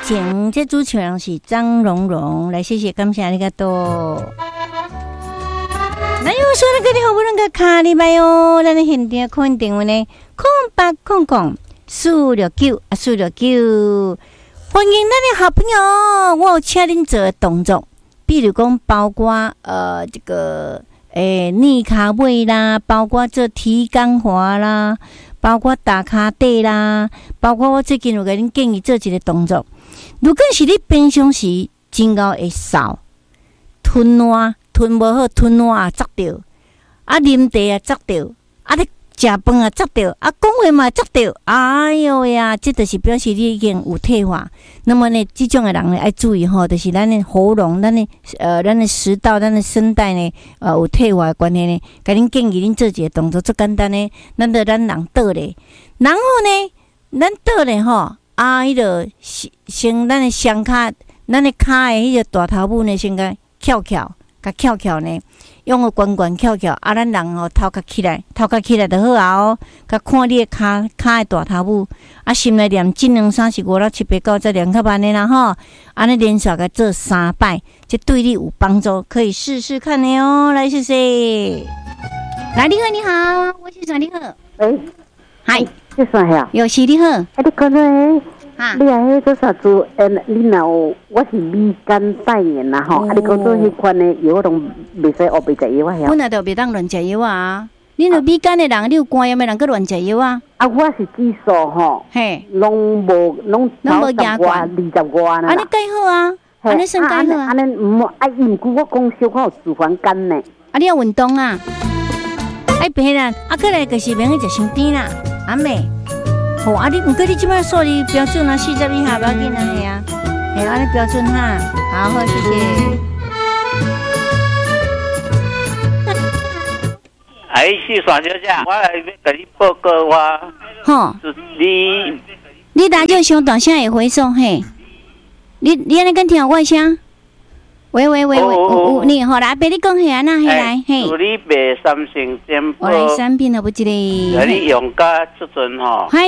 情，这主持人是张蓉蓉，来谢谢感谢你个多。那又说那个你好不容易卡你买哦，咱的现场看电话呢，0800-469-469，欢迎咱的好朋友，我有请您做动作，比如讲包括这个逆卡位啦，包括做提肛滑啦。包括打卡底啦，包括我最近有给恁建议做一个动作。如果是你平常时真够会扫，吞烂吞无好，吞烂也砸着，啊啉茶也砸着，啊你食饭也砸着，啊讲话嘛砸着，哎哟呀，这就是表示你已经有退化。那么呢，这种的人呢，要注意吼，就是咱的喉咙、咱的食道、咱的声带呢，有退化的关系呢，甲恁建议恁做一个动作，最简单呢，咱人倒咧，然后呢，咱倒咧吼，迄个先咱的双骹，咱的骹的迄个大头部呢，先甲翘呢。用个悬翘，咱人头壳起来就好啊哦。甲看你的骹的大头部，心内念1、2、3、4、5、6、7、8、9，再念较慢的啦吼。安尼连续甲做3摆，这对你有帮助，可以试试看的哦。来，谢谢。来，你好，我是啥你好？ 喂， 嗨， 是啥呀？ 有是你好。 你讲说你迄做啥做？你若有我是乙肝代言啦吼。你讲做迄款的药拢袂使学袂食药啊？ 本来就袂当乱食药啊。你若乙肝的人，你有肝炎的人，佮乱食药啊？ 我是指数吼， 嘿， 拢无压罐20罐啦。 安尼介好啊，安尼算介好啊。 安尼毋过我讲小可有脂肪肝呢。 你要运动啊，别啦，过来就是免去食伤甜啦，阿妹。好你毋过你即摆数字标准啊，40以下不要紧啊，系啊，安尼标准哈。好，谢谢。 是阮小姐，我来要甲你报告吼，你打就伤大声会回送嘿。你安尼敢听我声？喂，你好来，别你讲嘿安那嘿来嘿。 助你卖3星煎包， 我来3片，好不一个。 你用甲即阵吼。 嗨。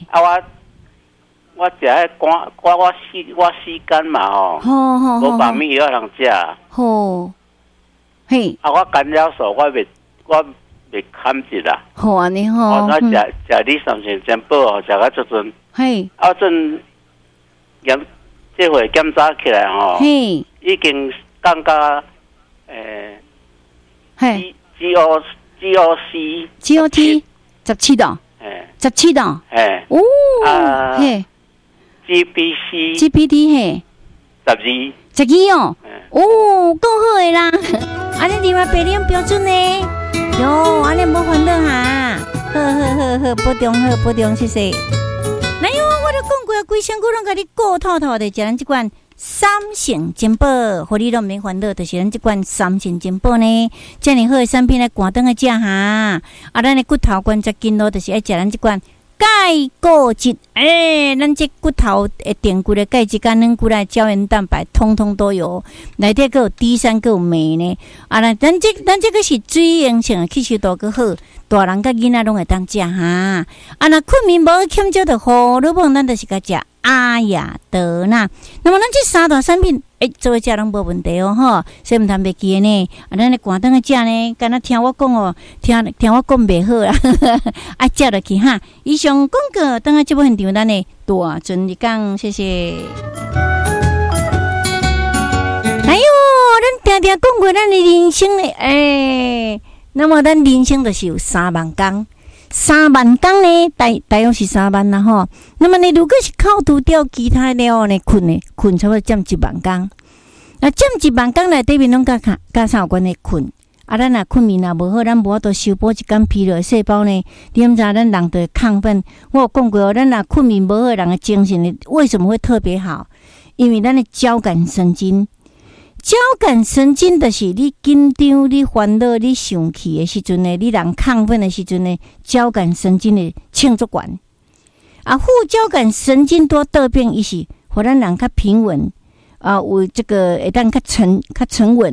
我食迄肝，我死肝嘛吼。 好。 无把面药通食。 好。嘿。 我干了手，我袂堪一啦。 好啊，你好。 我食你3星煎包吼，食到即阵。 嘿。 阵这回检查起来吼。 嘿。 已经降到 GOT 17度，17度，嘿 GPT 嘿12哦，够好的啦，安尼你嘛白领标准呢，哟，安尼无烦恼哈，好，保重，谢谢。那因为我都讲过，规身躯拢甲你顾透透的，食咱这款3星煎包，互你拢免烦恼，就是咱这款3星煎包呢，遮尔好的产品来赶灯个食哈。咱的骨头关节筋络，就是爱食咱这款钙固质，咱这骨头的定骨的钙质、肝软骨来胶原蛋白，通通都有。内底还有 D3，还有镁呢。咱这个是水溶性的，吸收度更好。大人甲囡仔拢会当食哈。若困眠无欠少的荷尔蒙，咱就是甲食阿雅德纳。那么咱这3大产品，做伙食拢无问题哦吼，所以毋通袂记呢。咱咧赶灯个食呢，敢若听我讲哦，听我讲袂好啦，食落去哈。以上广告，等下节目现场咱的大尊你讲，谢谢。哎哟，咱常常讲过咱的人生咧，那么咱人生就是有3万工，3万工呢，大约是3万啦吼。那么呢，如果是扣除掉其他了呢，困差不多占1万工。那占1万工内底面拢甲啥有关系？困。咱若困眠若无好，咱无法度修补一间疲劳的细胞呢。你毋知咱人就会亢奋。我有讲过咱若困眠无好，人的精神呢为什么会特别好？因为咱的交感神经。交感神经就是你紧张、你烦恼、你生气的时阵呢，你人亢奋的时阵呢，交感神经的庆祝管副交感神经多倒变，伊是互咱人较平稳有这个会当较沉稳。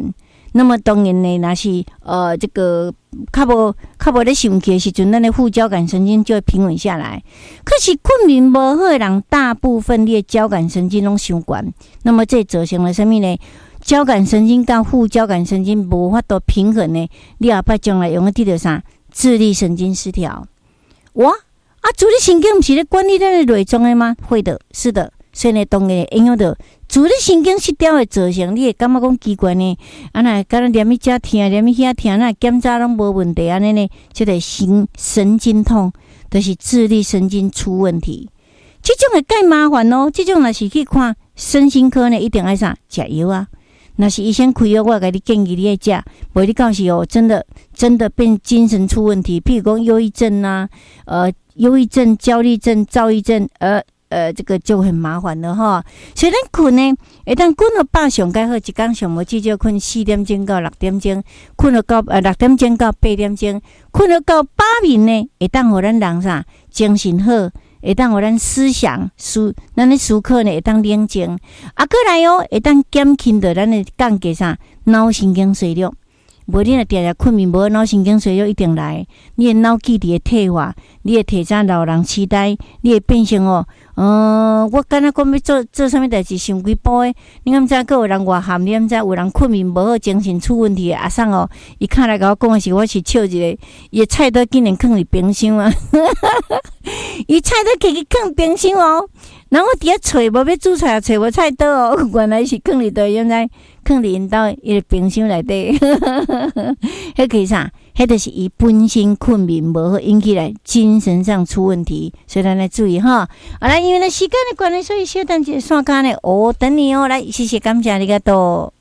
那么当然呢，若是这个较无咧想起的时阵，咱的副交感神经就会平稳下来。可是困眠无好的人，大部分你的交感神经拢伤悬，那么这造成了什么呢？交感神经跟副交感神经无法度平衡呢？你后摆将来用得到啥？自律神经失调。哇！自律神经不是咧管理咱的内脏的吗？会的，是的。所以呢，当然影响到自律神经失调的造成，你会感觉讲奇怪呢？那敢若连咪遮疼，连咪遐疼，那检查拢无问题安尼呢？这个神经痛，就是自律神经出问题。这种会介麻烦哦。这种若是去看身心科呢，一定爱啥食药啊。若是医生开药，我给你建议你爱食，无你到时真的变精神出问题，譬如讲忧郁症啊，忧郁症、焦虑症、躁郁症，这个就很麻烦了哈。所以咱困呢，一旦困了饱上介好，一天上无至少困4点钟到6点钟，困了到6点钟到8点钟，困了到8眠呢，会当互咱人啥精神好，会当互咱思想咱的思考呢会当冷静，过来会当减轻到咱的降低啥脑神经衰弱。无你若定定困眠无脑神经衰弱一定来，你的脑记忆会退化，你会提早老人痴呆，你会变成我敢若讲要做啥物代志想几步诶，你敢知佫有人外含，你敢知有人困眠无好精神出问题的阿送伊敲来甲我讲的是我是笑一个，伊的菜刀竟然放伫冰箱啊，伊菜刀摕去放冰箱然后我伫遐找无要煮菜找无菜刀原来是放伫倒现在放伫因兜伊个冰箱内底，迄个啥？迄就是伊本身困眠无好引起来精神上出问题，所以咱来注意哈。来，因为呢时间的关系，所以小等一下线卡呢等你来，谢谢感谢你个多。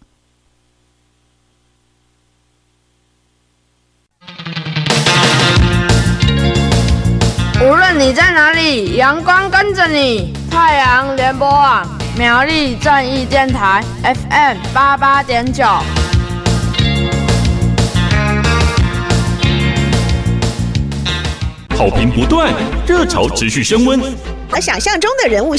无论你在哪里，阳光跟着你。太阳联播网苗栗正义电台 FM88.9。 好评不断，热潮持续升温。 和想象中的人物